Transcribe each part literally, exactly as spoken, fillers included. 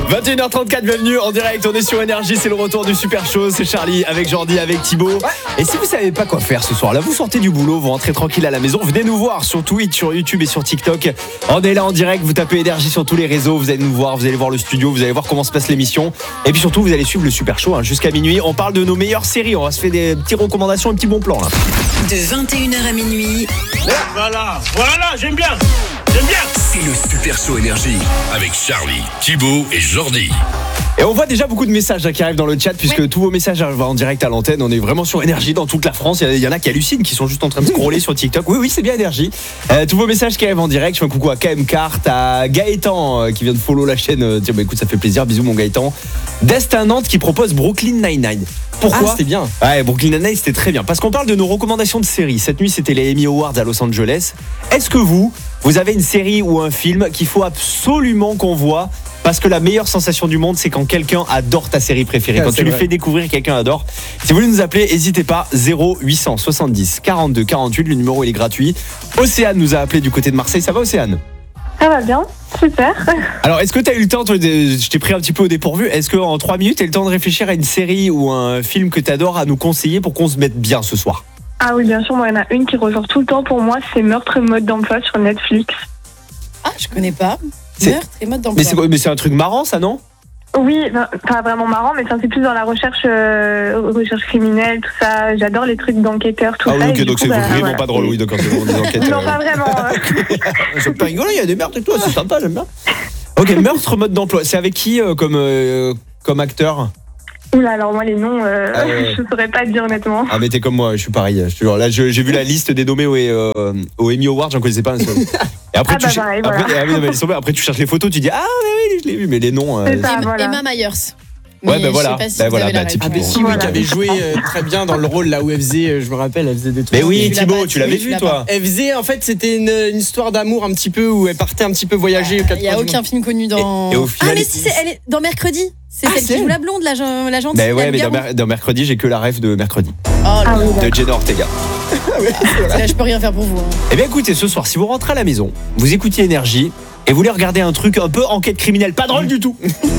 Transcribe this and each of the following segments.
vingt et une heures trente-quatre, bienvenue en direct, on est sur Énergie, c'est le retour du Super Show, c'est Charlie avec Jordi, avec Thibaut. Ouais. Et si vous savez pas quoi faire ce soir, là vous sortez du boulot, vous rentrez tranquille à la maison, venez nous voir sur Twitch, sur YouTube et sur TikTok. On est là en direct, vous tapez Énergie sur tous les réseaux, vous allez nous voir, vous allez voir le studio, vous allez voir comment se passe l'émission. Et puis surtout, vous allez suivre le Super Show hein, jusqu'à minuit. On parle de nos meilleures séries, on va se faire des petites recommandations, un petit bon plan là. De vingt et une heures à minuit. Voilà, voilà, j'aime bien, j'aime bien. C'est le Super Show Énergie avec Charlie, Thibaut et Jordi. Et on voit déjà beaucoup de messages qui arrivent dans le chat puisque oui. tous vos messages arrivent en direct à l'antenne. On est vraiment sur Énergie dans toute la France. Il y en a qui hallucinent, qui sont juste en train de scroller sur TikTok. Oui, oui, c'est bien Énergie. Euh, tous vos messages qui arrivent en direct. Je fais un coucou à K M Kart, à Gaëtan euh, qui vient de follow la chaîne. Tiens, bah écoute, ça fait plaisir. Bisous mon Gaëtan. Destin Nantes qui propose Brooklyn Nine-Nine. Pourquoi ? Ah, c'était bien. Ouais, Brooklyn Nine-Nine, c'était très bien. Parce qu'on parle de nos recommandations de séries. Cette nuit, c'était les Emmy Awards à Los Angeles. Est-ce que vous, vous avez une série ou un film qu'il faut absolument qu'on voit ? Parce que la meilleure sensation du monde, c'est quand quelqu'un adore ta série préférée. Ah, quand tu lui vrai. fais découvrir, quelqu'un adore. Si vous voulez nous appeler, n'hésitez pas. zéro huit cent soixante-dix quarante-deux quarante-huit. Le numéro, il est gratuit. Océane nous a appelé du côté de Marseille. Ça va, Océane ? Ça va bien, super. Alors, est-ce que tu as eu le temps, toi, de, je t'ai pris un petit peu au dépourvu, est-ce qu'en trois minutes, tu as eu le temps de réfléchir à une série ou un film que tu adores à nous conseiller pour qu'on se mette bien ce soir ? Ah oui, bien sûr, moi, il y en a une qui ressort tout le temps pour moi, c'est Meurtre mode d'emploi sur Netflix. Ah, je connais pas. C'est... Meurtre et mode d'emploi. Mais c'est, mais c'est un truc marrant, ça, non ? Oui, pas vraiment marrant, mais ça, c'est plus dans la recherche, euh, recherche criminelle, tout ça. J'adore les trucs d'enquêteurs, tout ah, ça. Ah oui, ok, donc coup, c'est bah, vraiment voilà. pas drôle, oui, d'accord, c'est vraiment des enquêtes. Non, euh... pas vraiment. Euh... c'est pas rigolo, il y a des meurtres et tout, c'est sympa, j'aime bien. Ok, Meurtre mode d'emploi, c'est avec qui euh, comme, euh, comme acteur ? Oula, alors moi les noms, euh, ah ouais. je saurais pas te dire honnêtement. Ah mais t'es comme moi, je suis pareil. Je te jure, là je, j'ai vu la liste des nommés au, euh, au Emmy Awards, j'en connaissais pas un seul. Et après, ah tu bah ch... pareil, après, voilà. ah, oui, non, mais après tu cherches les photos, tu dis ah mais oui je l'ai vu, mais les noms. C'est euh... ça, Emma, voilà. Emma Myers. Ouais, mais ben voilà, je sais pas si ben vous voilà, avez bah, la typiquement. Ah, mais si, voilà. oui, qui avait joué euh, très bien dans le rôle là où elle faisait, euh, je me rappelle, elle faisait des trucs. Mais oui, tu Thibaut, pas, tu l'avais oui, vu, tu toi. Elle faisait, en fait, c'était une, une histoire d'amour un petit peu où elle partait un petit peu voyager. Il n'y a aucun film connu dans. Et, et au final, ah, mais si, c'est, elle est dans Mercredi. C'est ah, celle c'est qui joue la blonde, la, la gentille. Ben ouais, mais dans, mer- dans Mercredi, j'ai que la ref de Mercredi. Oh là ah, oui, de Jenna Ortega. là, je peux rien faire pour vous. Hein. Eh bien écoutez, ce soir, si vous rentrez à la maison, vous écoutez Énergie et vous voulez regarder un truc un peu enquête criminelle, pas drôle du tout.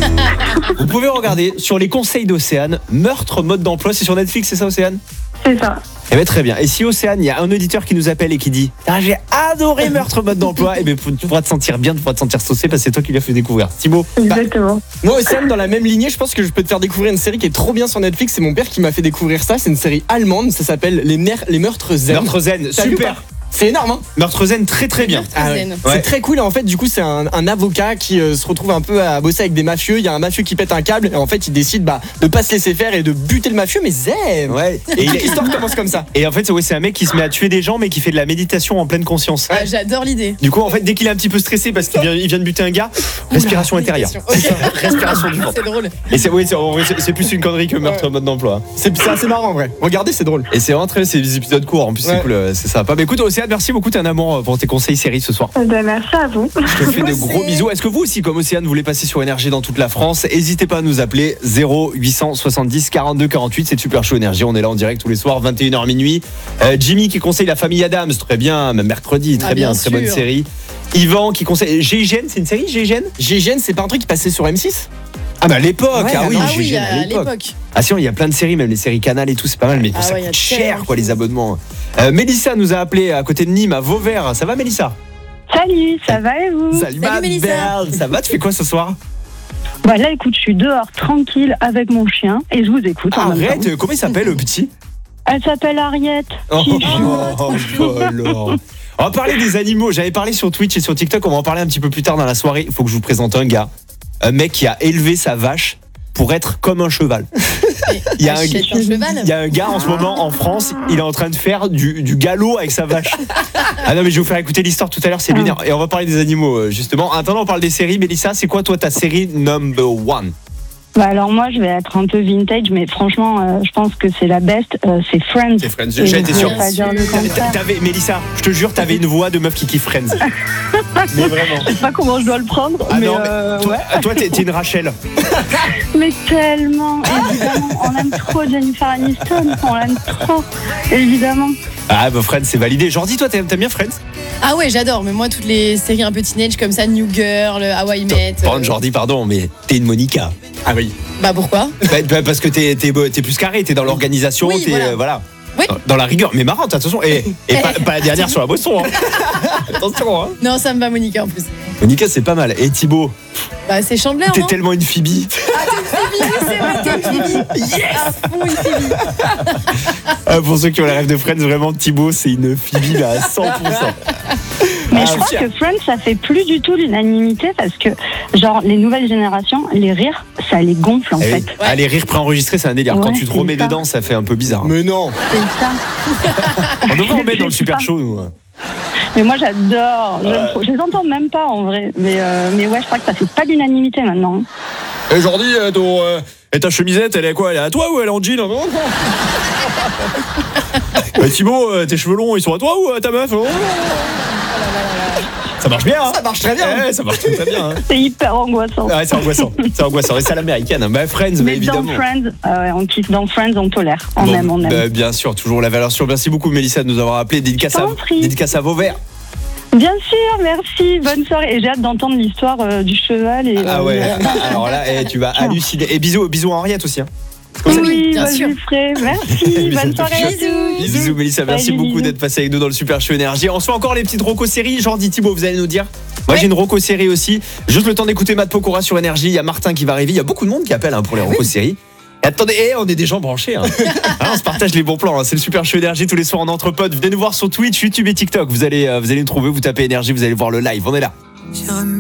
Vous pouvez regarder sur les conseils d'Océane, Meurtre mode d'emploi, c'est sur Netflix, c'est ça Océane ? C'est ça. Eh bien très bien. Et si Océane, il y a un auditeur qui nous appelle et qui dit ah, j'ai adoré Meurtre mode d'emploi, eh bien tu pourras te sentir bien, tu pourras te sentir saucé parce que c'est toi qui l'as fait découvrir. Thibaut ? Exactement. Bah, moi, Océane, dans la même lignée, je pense que je peux te faire découvrir une série qui est trop bien sur Netflix. C'est mon père qui m'a fait découvrir ça. C'est une série allemande, ça s'appelle Les, Mer- Les Meurtres Zen. Meurtre Zen, T'as vu super. pas ? C'est énorme, hein. Meurtre Zen, très très bien. Ah ouais. Zen. C'est Ouais. très cool. En fait, du coup, c'est un, un avocat qui euh, se retrouve un peu à bosser avec des mafieux. Il y a un mafieux qui pète un câble et en fait, il décide bah, de pas se laisser faire et de buter le mafieux. Mais zen. Ouais. Et Et, il- l'histoire commence comme ça. et en fait, c'est, ouais, c'est un mec qui se met à tuer des gens mais qui fait de la méditation en pleine conscience. Ah, j'adore l'idée. Du coup, en fait, dès qu'il est un petit peu stressé parce qu'il vient, il vient de buter un gars, respiration intérieure. Ok. Respiration du ventre. C'est drôle. Et c'est, oui, c'est, en vrai, c'est, c'est plus une connerie que Meurtre mode d'emploi. C'est, c'est assez marrant en vrai. Regardez, c'est drôle. Et c'est vraiment très, c'est des épisodes courts. En plus, Ouais. c'est cool, euh, c'est sympa. Mais écoute, Océane, merci beaucoup. T'es un amour pour tes conseils séries ce soir. Ben, merci à vous. Je te fais de gros bisous. Est-ce que vous aussi, comme Océane, voulez passer sur Énergie dans toute la France ? N'hésitez pas à nous appeler zéro huit cent soixante-dix quarante-deux quarante-huit. C'est Super Show Énergie. On est là en direct tous les soirs, vingt et une heures minuit. Euh, Jimmy qui conseille La Famille Adams, très bien. Même mercredi, très Ah, bien, bien très bonne sûr. série. Yvan qui conseille G I G N, c'est une série G I G N ? G I G N, c'est pas un truc qui passait sur M six ? Ah bah à l'époque, Ouais, ah oui, alors- Ah oui, G I G N à l'époque. Ah si, il y a plein de séries, même les séries Canal et tout, c'est pas mal, mais Ah ça ouais, il y a coûte cher tellement quoi de les choses. abonnements. Euh, Mélissa nous a appelé à côté de Nîmes, à Vauvert. Ça va Mélissa ? Salut, ça va et vous ? Salut, ma Mélissa. belle. Ça va, tu fais quoi ce soir ? Bah là, écoute, je suis dehors tranquille avec mon chien et je vous écoute. en même temps. Arrête, comment il s'appelle le petit ? Elle s'appelle Ariette. Oh, Chichou. oh, oh, alors. On va parler des animaux. J'avais parlé sur Twitch et sur TikTok. On va en parler un petit peu plus tard dans la soirée. Il faut que je vous présente un gars. Un mec qui a élevé sa vache pour être comme un cheval. Il y a un, Achète un cheval. il y a un gars en ce moment en France, il est en train de faire du, du galop avec sa vache. Ah non mais je vais vous faire écouter l'histoire tout à l'heure, c'est lunaire. Et on va parler des animaux euh, justement. En attendant, on parle des séries. Mélissa, c'est quoi toi ta série number one ? Bah alors moi, je vais être un peu vintage, mais franchement, euh, je pense que c'est la best. Euh, c'est Friends. C'est Friends, Et j'ai été je sûr. vais pas dire le contraire. T'avais, Mélissa, je te jure, t'avais une voix de meuf qui kiffe Friends. Mais vraiment. Je sais pas comment je dois le prendre, Ah mais non, euh, toi, ouais. toi t'es, t'es une Rachel. Mais tellement, évidemment, on aime trop Jennifer Aniston, on l'aime trop, évidemment. Ah bah Friends c'est validé. Jordi, toi t'aimes t'aimes bien Friends? Ah ouais, j'adore. Mais moi, toutes les séries un peu teenage comme ça, New Girl, How I Met. Pardon euh, Jordi, pardon, mais t'es une Monica. Ah oui. Bah pourquoi? Bah, bah, parce que t'es, t'es, t'es plus carré, t'es dans l'organisation, Oui, t'es voilà. euh, voilà. Oui. Dans, dans la rigueur, mais marrante, attention. Et, et pas, pas la dernière sur la boisson. Hein. Attention. Hein. Non, ça me va, Monica en plus. Monica, c'est pas mal. Et Thibaut, Bah c'est Chandler, t'es non? tellement une Phoebe. C'est vrai, t'es une Phoebe. Yes. À fond, une Phoebe. Ah, pour ceux qui ont les rêves de Friends, vraiment Thibaut, c'est une Phoebe là, à cent pour cent. Mais Ah, je crois fier. que Friends, ça fait plus du tout l'unanimité parce que, genre, les nouvelles générations, les rires, ça les gonfle en Eh fait. oui. Ah, les rires préenregistrés, c'est un délire. Quand Ouais, tu te c'est remets ça. dedans, ça fait un peu bizarre. Mais non. C'est ça. On devrait en mettre dans le Je sais super pas. show, nous. Mais moi, j'adore. J'aime trop. Je les entends même pas en vrai. Mais, euh, mais ouais, je crois que ça fait pas l'unanimité maintenant. Et Jordi, euh, ton, euh, et ta chemisette, elle est quoi? Elle est à toi ou elle est en jean? Non, non. Euh, Thibaut, euh, tes cheveux longs, ils sont à toi ou à ta meuf? Oh. Ça marche bien, hein? Ça marche très bien. Ouais, ça marche très, très bien. Hein. C'est hyper angoissant. Ouais, c'est angoissant. C'est angoissant. Et c'est à l'américaine. Hein. Bah, Friends, bah, Mais évidemment. dans Friends, euh, ouais, on kiffe dans Friends, on tolère. On Bon, aime, on aime. bah, bien sûr, toujours la valeur sûre. Merci beaucoup, Mélissa, de nous avoir appelé. Dédicace à, T'en prie. dédicace à Vauvert. Bien sûr, merci. Bonne soirée. Et j'ai hâte d'entendre l'histoire euh, du cheval. Et, Ah euh, ouais. euh, Alors là, eh, tu vas halluciner. Et bisous, bisous à Henriette aussi. Hein. Comme ça. Oui, bien bah, sûr. je le ferai. Merci. Bisous. Bonne soirée. à tous. Bisous, bisous, Mélissa. Merci Salut, beaucoup bisous. d'être passé avec nous dans le Super Show Énergie. On se fait encore les petites roco-séries. Jordi, Thibaut, vous allez nous dire. Moi, j'ai une roco-série aussi. Juste le temps d'écouter Matt Pokora sur Énergie. Il y a Martin qui va arriver. Il y a beaucoup de monde qui appelle hein, pour les roco-séries. Et attendez, eh, on est des gens branchés. Hein. Ah, on se partage les bons plans. Hein. C'est le Super Show Énergie tous les soirs en entre potes. Venez nous voir sur Twitch, YouTube et TikTok. Vous allez, euh, vous allez nous trouver. Vous tapez Énergie, vous allez voir le live. On est là.